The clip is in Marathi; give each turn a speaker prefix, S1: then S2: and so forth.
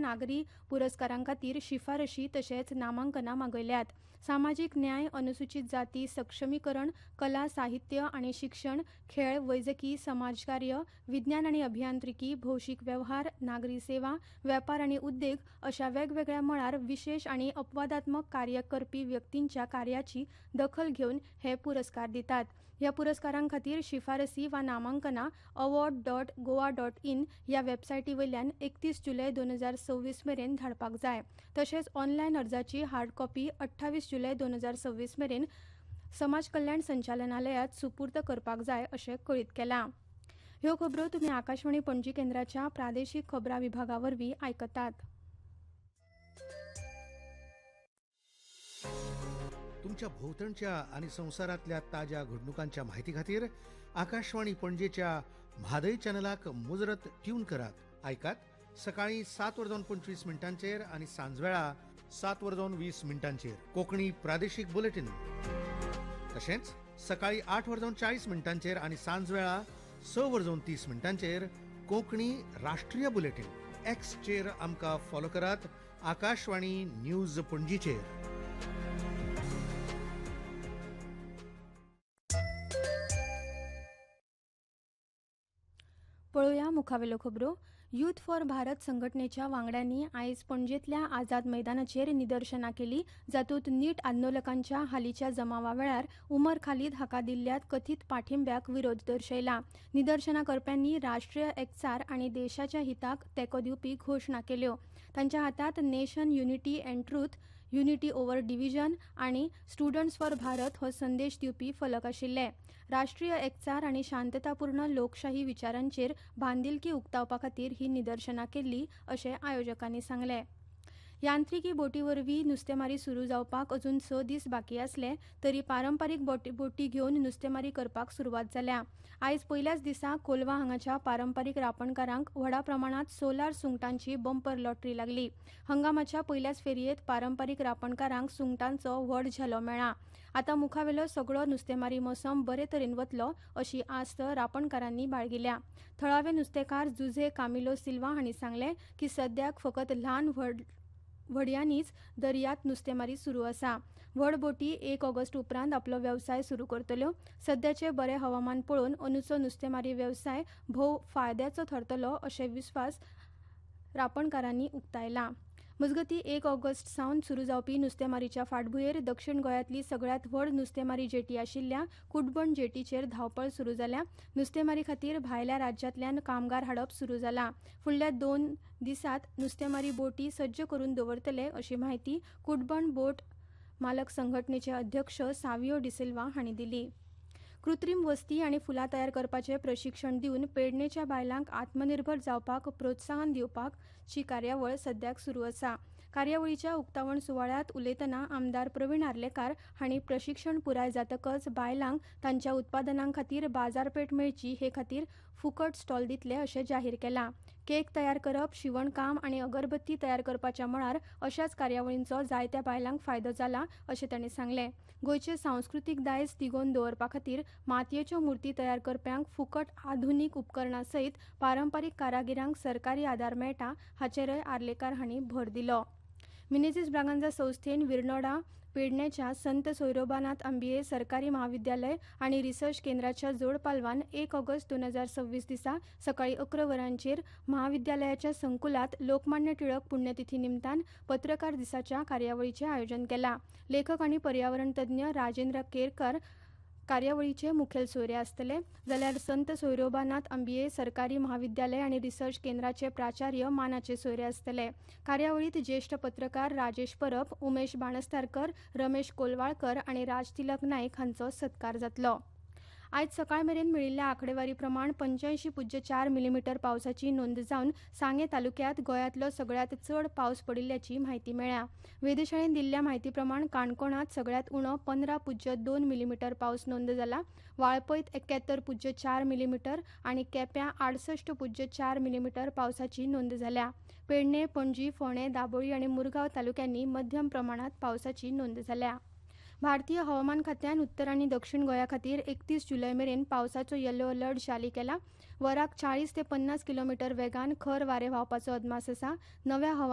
S1: नागरी पुरस्कारांखातीर शिफारशी तशेंच नामांकनां मागयल्यात. सामाजीक न्याय, अनुसूचित जाती सक्षमीकरण, कला, साहित्य आनी शिक्षण, खेळ, वैजकी, समाजकार्य, विज्ञान आनी अभियांत्रिकी, भौशीक वेव्हार, नागरी सेवा, वेपार आनी उद्देग अशा वेगवेगळ्या मळार विशेष आनी अपवादात्मक कार्य करपी व्यक्तींच्या कार्याची दखल घेवन हे पुरस्कार दितात. ह्या पुरस्कारांखातीर शिफारसी वा नामांकनां award.goa.in ह्या वेबसायटी वयल्यान 31 जुलय 2026 मेरेन धाडपाक जाय. तशेंच ऑनलायन अर्जाची हार्ड कॉपी 28 जुलय 2026 मेरेन समाज कल्याण संचालनालयात सुपूर्द करपाक जाय अशें कळीत केलां. ह्यो खबरो तुमी आकाशवाणी पणजी केंद्राच्या प्रादेशीक खबरां विभागावरवीं आयकतात.
S2: तुमच्या भोवतणच्या आणि संवसारांतल्या ताज्या घडणुकांच्या म्हायती खातीर आकाशवाणी पणजेच्या म्हादय चॅनलाक मुजरत ट्यून करात. आयकात सकाळी 7:25 आनी सांजवेळा 7:20 कोंकणी प्रादेशीक बुलेटिन. तशेंच सकाळी 8:40 आनी सांजवेळा 6:30 कोंकणी राष्ट्रीय बुलेटिन. एक्सचेर आमकां फॉलो करात. आकाशवाणी न्यूज पणजीचेर.
S1: पळोवया मुखावेल्यो खबरो. यूथ फॉर भारत संघटनेच्या वांगड्यांनी आयज पणजेंतल्या आझाद मैदानाचेर निदर्शनां केली, जातूंत नीट आंदोलकांच्या हालींच्या जमावा वेळार उमर खालीद हाका दिल्ल्या कथीत पाठिंब्याक विरोध दर्शयला. निदर्शनां करप्यांनी राष्ट्रीय एकचार आनी देशाच्या हिताक तेंको दिवपी घोशणा केल्यो. तांच्या हातांत nation unity and truth, unity over division आनी स्टुडंट्स फॉर भारत हो संदेश दिवपी फलक आशिल्ले. राष्ट्रीय एकचार आनी शांततापूर्ण लोकशाही विचारांचेर बांदिलकी उक्तावपा खातीर ही निदर्शनां केल्ली अशें आयोजकांनी सांगलें. यांत्रिकी बोटी वरवीं नुस्तेमारी सुरू जावपाक अजून 6 दीस बाकी आसले तरी पारंपारीक बोटी घेवन नुस्तेमारी करपाक सुरवात जाल्या. आयज पयल्याच दिसा कोलवा हांगाच्या पारंपारीक रापणकारांक व्हडा प्रमाणात सोलार सुंगटांची बंपर लॉटरी लागली. हंगामाच्या पयल्याच फेरयेंत पारंपारीक रापणकारांक सुंगटांचो व्हड झालो मेळ्ळा. आतां मुखावेलो सगळो नुस्तेमारी मोसम बरे तरेन वतलो अशी आस्त रापणकारांनी बाळगिल्या. थळावे नुस्तेकार जुझे कामिलो सिल्वा हांणी सांगलें की सद्याक फकत ल्हान व्हडयांनीच दर्यांत नुस्तेमारी सुरू आसा. व्हड बोटी 1 ऑगस्ट उपरांत आपलो वेवसाय सुरू करतल्यो. सद्याचे बरे हवामान पळोवन अंदूचो नुस्तेमारी वेवसाय भोव फायद्याचो ठरतलो अशें विस्वास रापणकारांनी उक्तायला. मजगतीं 1 ऑगस्ट सावन सुरू जावपी नुस्तेमारीच्या फाटभुंयेर दक्षिण गोंयांतली सगळ्यांत व्हड नुस्तेमारी जेटी आशिल्ल्या कुडबण जेटीचेर धांवपळ सुरू जाल्या. नुस्तेमारी खातीर भायल्या राज्यांतल्यान कामगार हाडप सुरू जालां. फुडल्या 2 दिसांत नुस्तेमारी बोटी सज्ज करून दवरतले अशी माहिती कुडबण बोट मालक संघटनेचे अध्यक्ष सावियो डिसिल्वा हांणी दिली. कृत्रीम वस्ती आनी फुलां तयार करपाचें प्रशिक्षण दिवन पेडणेच्या बायलांक आत्मनिर्भर जावपाक प्रोत्साहन दिवपाची कार्यावळ सद्याक सुरू आसा. कार्यावळीच्या उक्तावण सुवाळ्यांत उलयतना आमदार प्रवीण आर्लेकार हांणी प्रशिक्षण पुराय जातकच बायलांक तांच्या उत्पादनां खातीर बाजारपेठ मेळची हे खातीर फुकट स्टॉल दितले अशें जाहीर केलां. केक तयार करप, शिवणकाम आनी अगरबत्ती तयार करपाच्या मळार अशाच कार्यावळींचो जायत्या बायलांक फायदो जाला अशें तांणी सांगलें. गोंयचे सांस्कृतीक दायज तिगोवन दवरपा खातीर मातयेच्यो मुर्ती तयार करप्यांक फुकट आधुनीक उपकरणां सयत पारंपारीक कारागिरांक सरकारी आदार मेळटा हाचेरय आर्लेकार हांणी भर दिलो. मिनेझीस ब्रागांझा संस्थेन विर्नोडा, पेडणेच्या संत सोयरोबानाथ आंबिये सरकारी महाविद्यालय आनी रिसर्च केंद्राच्या जोड पालवान 1 ऑगस्ट 2026 दिसा सकाळी 11 वरांचेर महाविद्यालयाच्या संकुलात लोकमान्य टिळक पुण्यतिथी निमतान पत्रकार दिसाच्या कार्यावळीचें आयोजन केलां. लेखक आनी पर्यावरण तज्ञ राजेंद्र केरकर कार्यावळीचे मुखेल सोयरे आसतले जाल्यार संत सोयरोबानाथ आंबिये सरकारी महाविद्यालय आनी रिसर्च केंद्राचे प्राचार्य मानाचे सोयरे आसतले. कार्यावळीत ज्येश्ठ पत्रकार राजेश परब, उमेश बाणस्तारकर, रमेश कोलवाळकर आनी राजतिलक नायक हांचो सत्कार जातलो. आयज सकाळ मेरेन मेळिल्ल्या आंकडेवारी प्रमाण 85.4 मिलीमीटर पावसाची नोंद जावन सांगे तालुक्यांत गोंयांतलो सगळ्यांत चड पावस पडिल्ल्याची म्हायती मेळ्ळ्या. वेधशाळेन दिल्ल्या म्हायती प्रमाण काणकोणांत सगळ्यांत उणो 15.2 मिलीमीटर पावस नोंद जाला. वाळपयत 71.4 मिलीमीटर आनी केप्यां 68.4 मिलीमीटर पावसाची नोंद जाल्या. पेडणे, पणजी, फोंडें, दाबोळी आनी मुरगांव तालुक्यांनी मध्यम प्रमाणात पावसाची नोंद जाल्या. भारतीय हवामान खात्यान उत्तर आनी दक्षिण गोंया खातीर 31 जुलय मेरेन पावसाचो येलो अलर्ट जारी केला. वराक 40 ते 50 किलोमीटर वेगान खर वारें व्हांवपाचो अदमास आसा. नव्या